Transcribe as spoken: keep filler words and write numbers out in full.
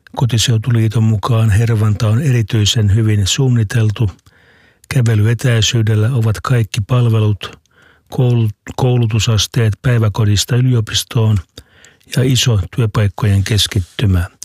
Kotiseutuliiton mukaan Hervanta on erityisen hyvin suunniteltu. Kävelyetäisyydellä ovat kaikki palvelut, koulutusasteet päiväkodista yliopistoon ja iso työpaikkojen keskittymä.